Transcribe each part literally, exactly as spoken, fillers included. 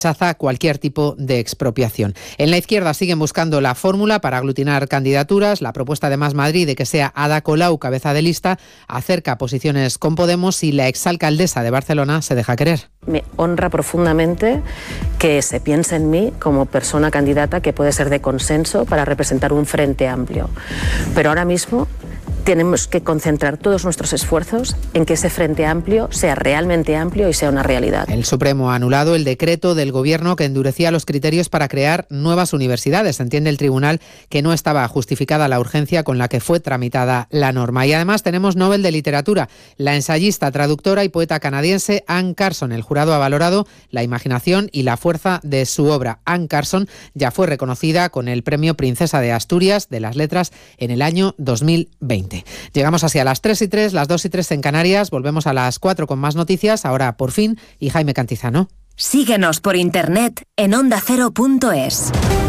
rechaza cualquier tipo de expropiación. En la izquierda siguen buscando la fórmula para aglutinar candidaturas. La propuesta de Más Madrid de que sea Ada Colau cabeza de lista acerca posiciones con Podemos y la exalcaldesa de Barcelona se deja querer. Me honra profundamente que se piense en mí como persona candidata que puede ser de consenso para representar un frente amplio. Pero ahora mismo tenemos que concentrar todos nuestros esfuerzos en que ese frente amplio sea realmente amplio y sea una realidad. El Supremo ha anulado el decreto del Gobierno que endurecía los criterios para crear nuevas universidades. Entiende el tribunal que no estaba justificada la urgencia con la que fue tramitada la norma. Y además tenemos Nobel de Literatura. La ensayista, traductora y poeta canadiense Anne Carson. El jurado ha valorado la imaginación y la fuerza de su obra. Anne Carson ya fue reconocida con el Premio Princesa de Asturias de las Letras en el año dos mil veinte. Llegamos así a las tres y tres, las dos y tres en Canarias. Volvemos a las cuatro con más noticias. Ahora Por Fin y Jaime Cantizano. Síguenos por internet en onda cero punto es.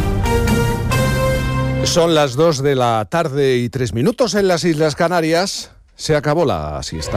Son las dos de la tarde y tres minutos en las Islas Canarias. Se acabó la siesta.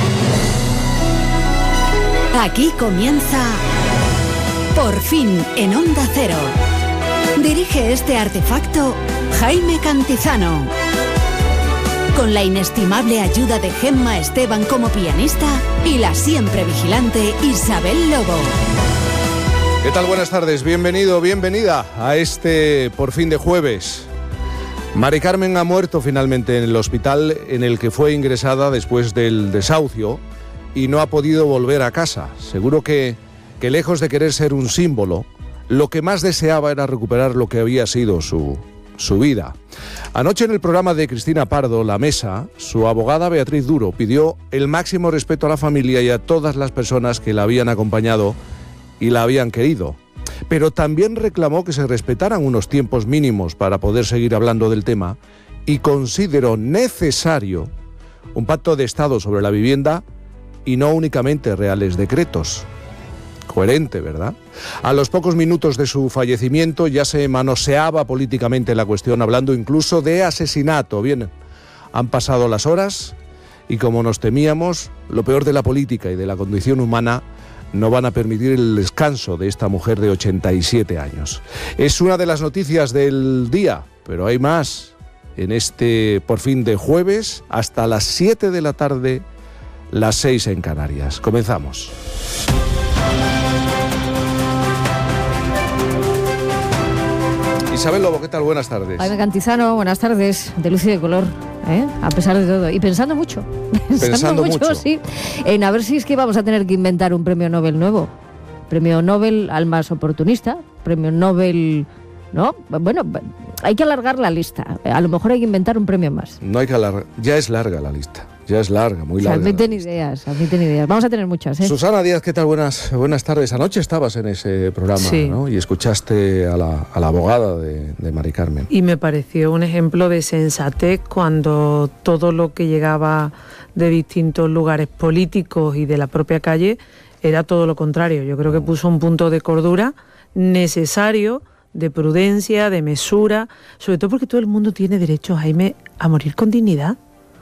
Aquí comienza Por Fin en Onda Cero. Dirige este artefacto Jaime Cantizano. Con la inestimable ayuda de Gemma Esteban como pianista y la siempre vigilante Isabel Lobo. ¿Qué tal? Buenas tardes. Bienvenido, bienvenida a este Por Fin de jueves. Mari Carmen ha muerto finalmente en el hospital en el que fue ingresada después del desahucio y no ha podido volver a casa. Seguro que, que lejos de querer ser un símbolo, lo que más deseaba era recuperar lo que había sido su... su vida. Anoche en el programa de Cristina Pardo, La Mesa, su abogada Beatriz Duro pidió el máximo respeto a la familia y a todas las personas que la habían acompañado y la habían querido. Pero también reclamó que se respetaran unos tiempos mínimos para poder seguir hablando del tema y consideró necesario un pacto de Estado sobre la vivienda y no únicamente reales decretos. Coherente, ¿verdad? A los pocos minutos de su fallecimiento ya se manoseaba políticamente la cuestión, hablando incluso de asesinato. Bien, han pasado las horas y como nos temíamos, lo peor de la política y de la condición humana no van a permitir el descanso de esta mujer de ochenta y siete años. Es una de las noticias del día, pero hay más. En este Por Fin de jueves, hasta las siete de la tarde, las seis en Canarias. Comenzamos. Isabel Lobo, ¿qué tal? Buenas tardes. Jaime Cantizano, buenas tardes, de luz y de color, ¿eh? A pesar de todo. Y pensando mucho. Pensando, pensando mucho, mucho, sí. En a ver si es que vamos a tener que inventar un premio Nobel nuevo. Premio Nobel al más oportunista, premio Nobel... ¿No? Bueno, hay que alargar la lista. A lo mejor hay que inventar un premio más. No hay que alargar. Ya es larga la lista. Ya es larga, muy larga. Se admiten ideas, admiten ideas. Vamos a tener muchas, ¿eh? Susana Díaz, ¿qué tal? Buenas, buenas tardes. Anoche estabas en ese programa, sí, ¿no? Y escuchaste a la, a la abogada de, de Mari Carmen. Y me pareció un ejemplo de sensatez cuando todo lo que llegaba de distintos lugares políticos y de la propia calle era todo lo contrario. Yo creo que puso un punto de cordura necesario, de prudencia, de mesura, sobre todo porque todo el mundo tiene derecho, Jaime, a morir con dignidad.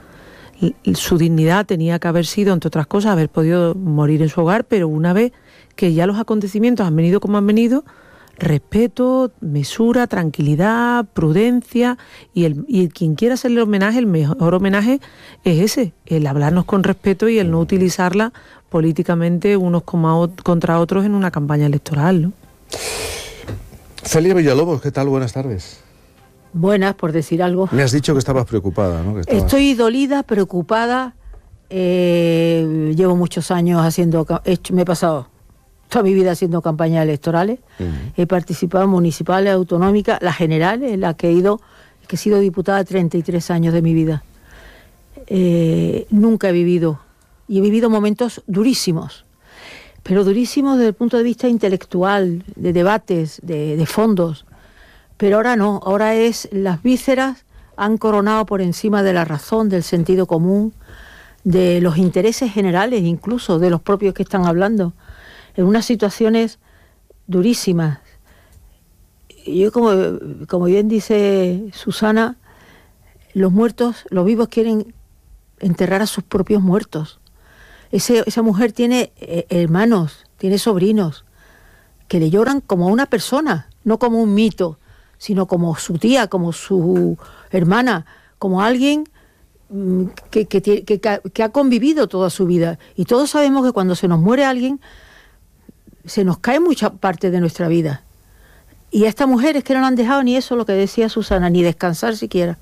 Su dignidad tenía que haber sido, entre otras cosas, haber podido morir en su hogar, pero una vez que ya los acontecimientos han venido como han venido, respeto, mesura, tranquilidad, prudencia, y, el, y el, quien quiera hacerle homenaje, el mejor homenaje es ese, el hablarnos con respeto y el no utilizarla políticamente unos contra otros en una campaña electoral, ¿no? Celia Villalobos, ¿qué tal? Buenas tardes. Buenas, por decir algo. Me has dicho que estabas preocupada, ¿no? Que estabas... Estoy dolida, preocupada. Eh, llevo muchos años haciendo... Hecho, me he pasado toda mi vida haciendo campañas electorales. Uh-huh. He participado en municipales, autonómicas, las generales, en las que he ido, que he sido diputada treinta y tres años de mi vida. Eh, nunca he vivido, y he vivido momentos durísimos, pero durísimos desde el punto de vista intelectual, de debates, de, de fondos. Pero ahora no, ahora es las vísceras han coronado por encima de la razón, del sentido común, de los intereses generales, incluso de los propios que están hablando, en unas situaciones durísimas. Yo, como, como bien dice Susana, los muertos, los vivos quieren enterrar a sus propios muertos. Ese, esa mujer tiene eh, hermanos, tiene sobrinos, que le lloran como a una persona, no como un mito, sino como su tía, como su hermana, como alguien que, que, que, que ha convivido toda su vida. Y todos sabemos que cuando se nos muere alguien, se nos cae mucha parte de nuestra vida. Y a esta mujer es que no le han dejado ni eso, lo que decía Susana, ni descansar siquiera.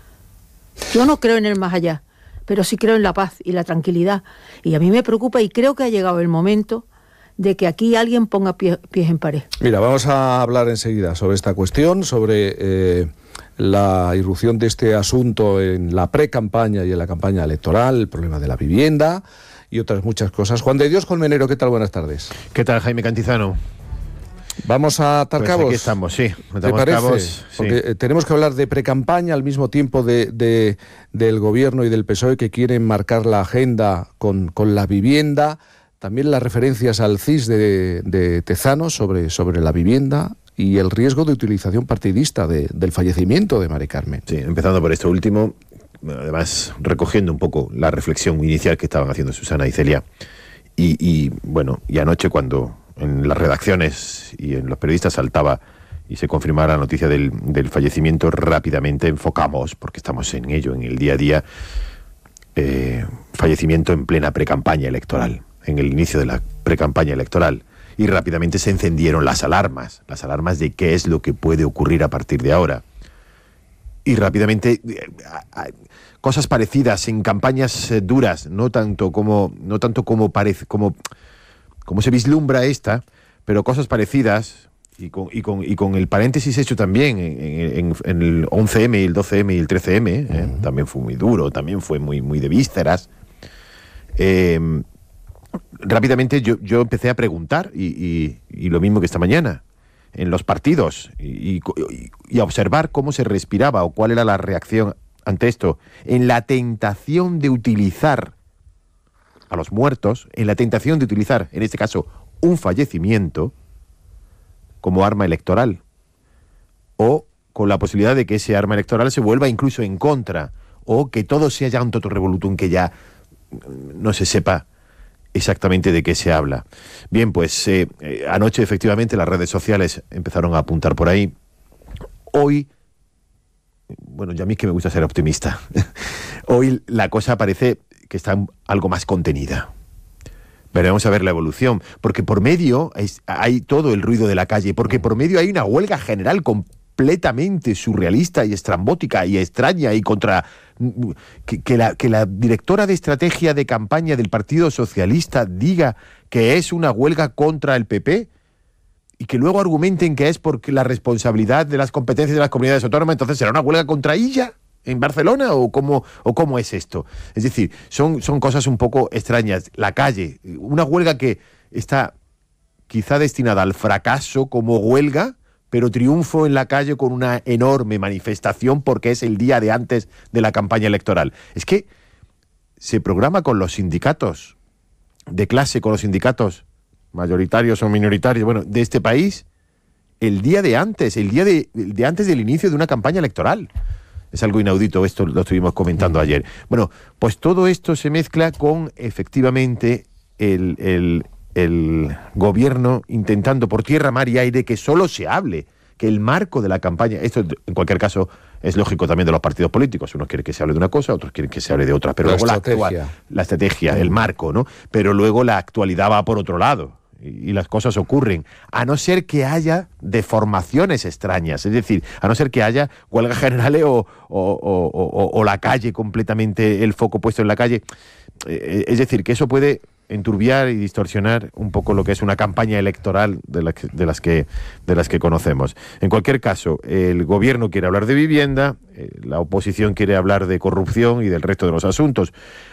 Yo no creo en el más allá, pero sí creo en la paz y la tranquilidad. Y a mí me preocupa y creo que ha llegado el momento de que aquí alguien ponga pie, pies en pared. Mira, vamos a hablar enseguida sobre esta cuestión, sobre eh, la irrupción de este asunto en la pre-campaña y en la campaña electoral, el problema de la vivienda y otras muchas cosas. Juan de Dios Colmenero, ¿qué tal? Buenas tardes. ¿Qué tal, Jaime Cantizano? Vamos a atar pues cabos. Aquí estamos, sí. ¿Te parece? Cabos, Porque sí. tenemos que hablar de pre-campaña al mismo tiempo de, de, del Gobierno y del P S O E que quieren marcar la agenda con, con la vivienda. También las referencias al C I S de, de Tezanos sobre, sobre la vivienda y el riesgo de utilización partidista de, del fallecimiento de Mari Carmen. Sí, empezando por esto último, además recogiendo un poco la reflexión inicial que estaban haciendo Susana y Celia. Y, y bueno, y anoche cuando en las redacciones y en los periodistas saltaba y se confirmaba la noticia del, del fallecimiento, rápidamente enfocamos, porque estamos en ello, en el día a día, eh, fallecimiento en plena precampaña electoral, en el inicio de la precampaña electoral, y rápidamente se encendieron las alarmas, las alarmas de qué es lo que puede ocurrir a partir de ahora. Y rápidamente eh, eh, cosas parecidas en campañas eh, duras, no tanto como no tanto como parece como como se vislumbra esta, pero cosas parecidas y con y con y con el paréntesis hecho también en, en, en el once eme y el doce eme y el trece eme, eh, uh-huh. También fue muy duro, también fue muy muy de vísceras. Eh, rápidamente yo yo empecé a preguntar y, y, y lo mismo que esta mañana en los partidos y, y, y a observar cómo se respiraba o cuál era la reacción ante esto, en la tentación de utilizar a los muertos, en la tentación de utilizar, en este caso, un fallecimiento como arma electoral, o con la posibilidad de que ese arma electoral se vuelva incluso en contra, o que todo sea ya un totum revolutum, que ya no se sepa exactamente de qué se habla. Bien, pues eh, eh, anoche efectivamente las redes sociales empezaron a apuntar por ahí. Hoy, bueno, ya a mí que me gusta ser optimista, hoy la cosa parece que está algo más contenida. Veremos a ver la evolución, porque por medio hay, hay todo el ruido de la calle, porque por medio hay una huelga general completamente surrealista y estrambótica y extraña y contra... Que, que, la, que la directora de estrategia de campaña del Partido Socialista diga que es una huelga contra el P P y que luego argumenten que es porque la responsabilidad de las competencias de las comunidades autónomas, entonces será una huelga contra ella en Barcelona o cómo, o cómo es esto. Es decir, son, son cosas un poco extrañas. La calle, una huelga que está quizá destinada al fracaso como huelga, pero triunfo en la calle con una enorme manifestación porque es el día de antes de la campaña electoral. Es que se programa con los sindicatos de clase, con los sindicatos mayoritarios o minoritarios, bueno, de este país, el día de antes, el día de, de antes del inicio de una campaña electoral. Es algo inaudito, esto lo estuvimos comentando ayer. Bueno, pues todo esto se mezcla con, efectivamente, el... el el gobierno intentando por tierra, mar y aire que solo se hable, que el marco de la campaña, esto en cualquier caso es lógico también de los partidos políticos, unos quieren que se hable de una cosa, otros quieren que se hable de otra, pero la luego estrategia. la, actual, la estrategia, el marco, ¿no? Pero luego la actualidad va por otro lado y, y las cosas ocurren, a no ser que haya deformaciones extrañas, es decir, a no ser que haya huelgas generales o, o, o, o, o la calle completamente, el foco puesto en la calle, eh, es decir, que eso puede enturbiar y distorsionar un poco lo que es una campaña electoral de, la, de, las que, de las que conocemos. En cualquier caso, el gobierno quiere hablar de vivienda, eh, la oposición quiere hablar de corrupción y del resto de los asuntos,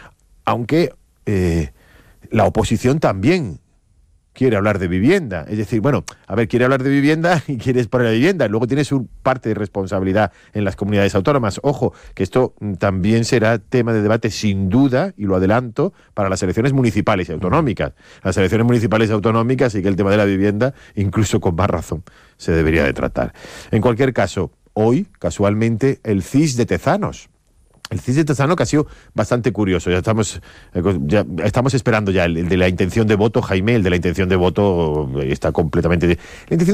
aunque eh, la oposición también quiere hablar de vivienda. Es decir, bueno, a ver, quiere hablar de vivienda y quiere exponer la vivienda. Luego tiene su parte de responsabilidad en las comunidades autónomas. Ojo, que esto también será tema de debate sin duda, y lo adelanto, para las elecciones municipales y autonómicas. Las elecciones municipales y autonómicas y que el tema de la vivienda, incluso con más razón, se debería de tratar. En cualquier caso, hoy, casualmente, el C I S de Tezanos El C I S de Tezanos, que ha sido bastante curioso. Ya estamos, ya estamos esperando ya el, el de la intención de voto, Jaime, el de la intención de voto está completamente... La intención